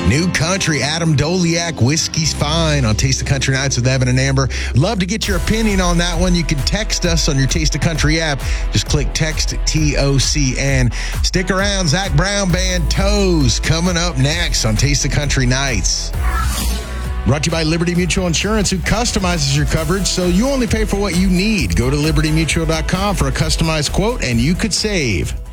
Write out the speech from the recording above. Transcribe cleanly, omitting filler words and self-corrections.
New Country, Adam Doliak, Whiskey's Fine on Taste of Country Nights with Evan and Amber. Love to get your opinion on that one. You can text us on your Taste of Country app. Just click text TOCN. Stick around. Zach Brown Band, Toes, coming up next on Taste of Country Nights. Brought to you by Liberty Mutual Insurance, who customizes your coverage so you only pay for what you need. Go to libertymutual.com for a customized quote and you could save.